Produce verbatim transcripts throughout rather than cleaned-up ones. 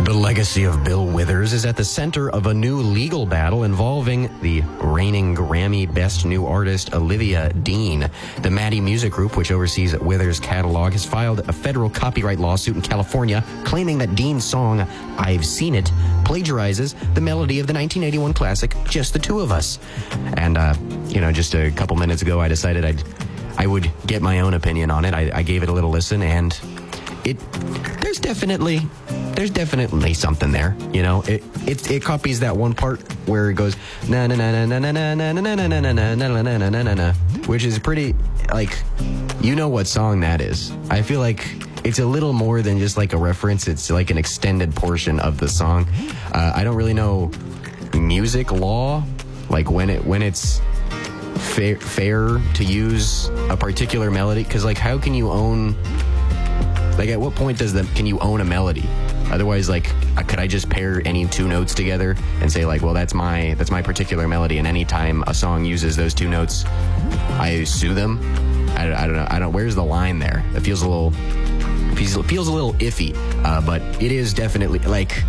The legacy of Bill Withers is at the center of a new legal battle involving the reigning Grammy Best New Artist Olivia Dean. The Maddie Music Group, which oversees Withers' catalog, has filed a federal copyright lawsuit in California claiming that Dean's song, I've Seen It, plagiarizes the melody of the nineteen eighty-one classic, Just the Two of Us. And, uh, you know, just a couple minutes ago, I decided I'd, I would get my own opinion on it. I, I gave it a little listen, and it, there's definitely... There's definitely something there, you know. It it it copies that one part where it goes na na na na na na na na na na na na na na na na na, which is pretty, like, you know what song that is. I feel like it's a little more than just like a reference. It's like an extended portion of the song. Uh, I don't really know music law, like when it when it's fair fair to use a particular melody, because like how can you own? Like, at what point does the can you own a melody? Otherwise, like, could I just pair any two notes together and say, like, well, that's my that's my particular melody, and anytime a song uses those two notes, I sue them? I, I don't know. I don't. Where's the line there? It feels a little feels, feels a little iffy, uh, but it is definitely like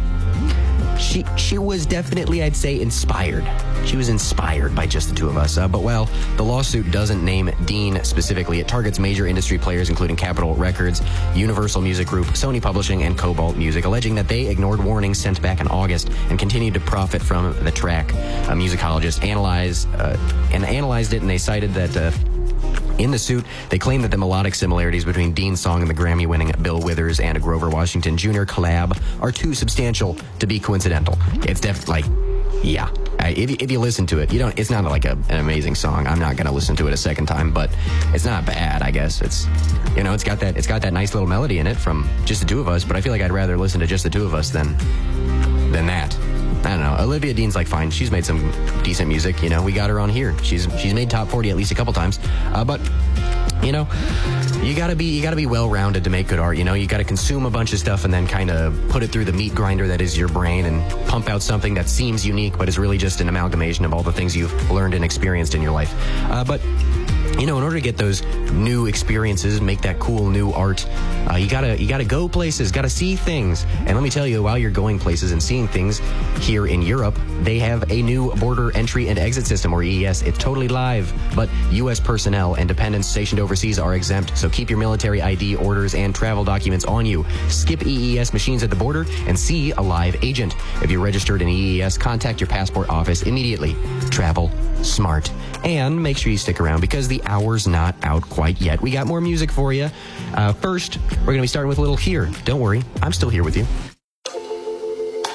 she she was definitely, I'd say, inspired. She was inspired by Just the Two of Us. Uh, but, well, the lawsuit doesn't name Dean specifically. It targets major industry players, including Capitol Records, Universal Music Group, Sony Publishing, and Cobalt Music, alleging that they ignored warnings sent back in August and continued to profit from the track. A musicologist analyzed, uh, and analyzed it, and they cited that... Uh, In the suit, they claim that the melodic similarities between Dean's song and the Grammy-winning Bill Withers and a Grover Washington Junior collab are too substantial to be coincidental. It's definitely, like, yeah. I, if, if you listen to it, you don't. It's not like a, an amazing song. I'm not gonna listen to it a second time, but it's not bad. I guess it's, you know, it's got that it's got that nice little melody in it from Just the Two of Us. But I feel like I'd rather listen to Just the Two of Us than than that. I don't know. Olivia Dean's like fine. She's made some decent music. You know, we got her on here. She's she's made top forty at least a couple times. Uh, but you know, you gotta be you gotta be well rounded to make good art. You know, you gotta consume a bunch of stuff and then kind of put it through the meat grinder that is your brain and pump out something that seems unique but is really just an amalgamation of all the things you've learned and experienced in your life. Uh, but you know, in order to get those new experiences, make that cool new art, uh, you gotta you gotta go places, gotta see things. And let me tell you, while you're going places and seeing things here in Europe, they have a new border entry and exit system, or E E S. It's totally live, but U S personnel and dependents stationed overseas are exempt. So keep your military I D, orders, and travel documents on you. Skip E E S machines at the border and see a live agent. If you're registered in E E S, contact your passport office immediately. Travel smart. And make sure you stick around because the hour's not out quite yet. We got more music for you. Uh, first, we're going to be starting with a little Here. Don't worry, I'm still here with you.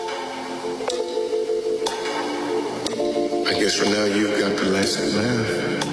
I guess for now you've got the last laugh.